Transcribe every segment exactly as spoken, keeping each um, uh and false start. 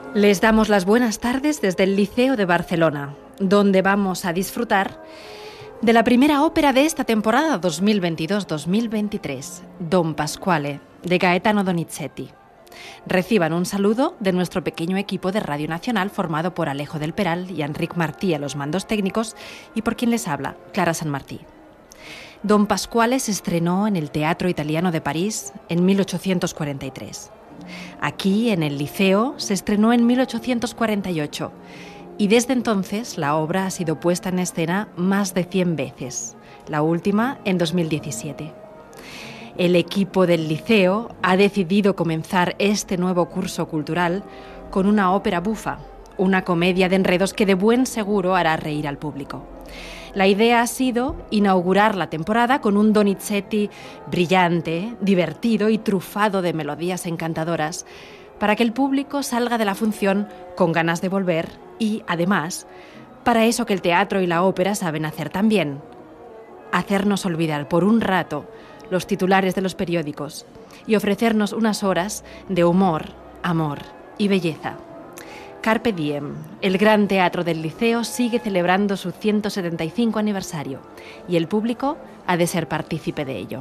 Les damos las buenas tardes desde el Liceo de Barcelona, donde vamos a disfrutar de la primera ópera de esta temporada dos mil veintidós dos mil veintitrés, Don Pasquale, de Gaetano Donizetti. Reciban un saludo de nuestro pequeño equipo de Radio Nacional formado por Alejo del Peral y Enric Martí a los mandos técnicos y por quien les habla, Clara San Martí. Don Pasquale se estrenó en el Teatro Italiano de París en mil ochocientos cuarenta y tres. Aquí, en el Liceo, se estrenó en mil ochocientos cuarenta y ocho y desde entonces la obra ha sido puesta en escena más de cien veces, la última en dos mil diecisiete. El equipo del Liceo ha decidido comenzar este nuevo curso cultural con una ópera bufa, una comedia de enredos que de buen seguro hará reír al público. La idea ha sido inaugurar la temporada con un Donizetti brillante, divertido y trufado de melodías encantadoras para que el público salga de la función con ganas de volver y, además, para eso que el teatro y la ópera saben hacer también, hacernos olvidar por un rato los titulares de los periódicos y ofrecernos unas horas de humor, amor y belleza. Carpe Diem, el Gran Teatro del Liceo sigue celebrando su ciento setenta y cinco aniversario y el público ha de ser partícipe de ello.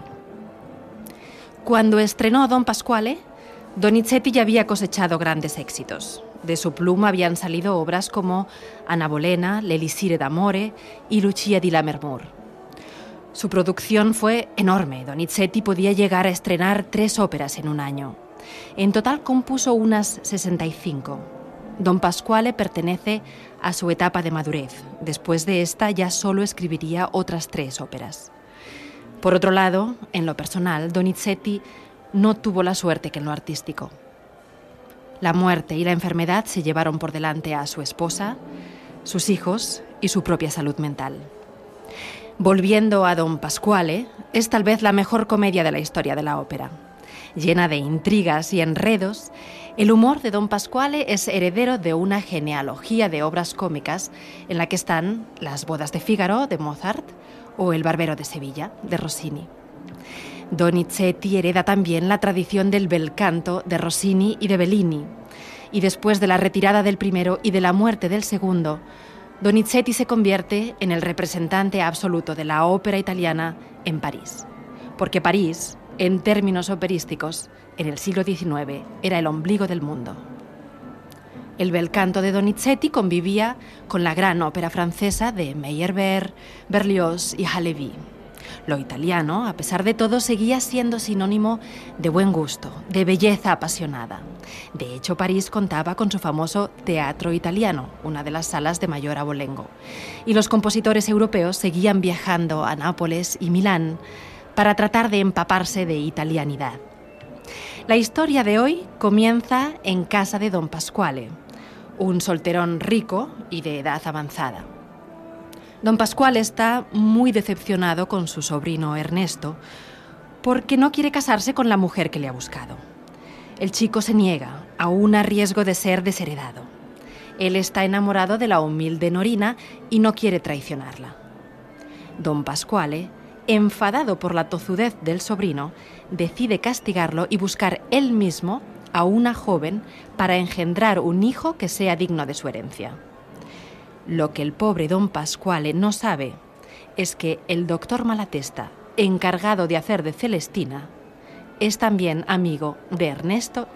Cuando estrenó Don Pasquale, Donizetti ya había cosechado grandes éxitos. De su pluma habían salido obras como Anna Bolena, L'Elisire d'Amore y Lucia di Lammermoor. Su producción fue enorme. Donizetti podía llegar a estrenar tres óperas en un año. En total compuso unas sesenta y cinco. Don Pasquale pertenece a su etapa de madurez. Después de esta ya solo escribiría otras tres óperas. Por otro lado, en lo personal, Donizetti no tuvo la suerte que en lo artístico. La muerte y la enfermedad se llevaron por delante a su esposa, sus hijos y su propia salud mental. Volviendo a Don Pasquale, es tal vez la mejor comedia de la historia de la ópera. Llena de intrigas y enredos, el humor de Don Pasquale es heredero de una genealogía de obras cómicas en la que están Las bodas de Fígaro, de Mozart, o El barbero de Sevilla, de Rossini. Donizetti hereda también la tradición del bel canto de Rossini y de Bellini, y después de la retirada del primero y de la muerte del segundo, Donizetti se convierte en el representante absoluto de la ópera italiana en París, porque París, en términos operísticos, en el siglo diecinueve era el ombligo del mundo. El bel canto de Donizetti convivía con la gran ópera francesa de Meyerbeer, Berlioz y Halévy. Lo italiano, a pesar de todo, seguía siendo sinónimo de buen gusto, de belleza apasionada. De hecho, París contaba con su famoso Teatro Italiano, una de las salas de mayor abolengo. Y los compositores europeos seguían viajando a Nápoles y Milán para tratar de empaparse de italianidad. La historia de hoy comienza en casa de Don Pasquale, un solterón rico y de edad avanzada. Don Pasquale está muy decepcionado con su sobrino Ernesto porque no quiere casarse con la mujer que le ha buscado. El chico se niega, aún a riesgo de ser desheredado. Él está enamorado de la humilde Norina y no quiere traicionarla. Don Pasquale, enfadado por la tozudez del sobrino, decide castigarlo y buscar él mismo a una joven para engendrar un hijo que sea digno de su herencia. Lo que el pobre Don Pasquale no sabe es que el doctor Malatesta, encargado de hacer de Celestina, es también amigo de Ernesto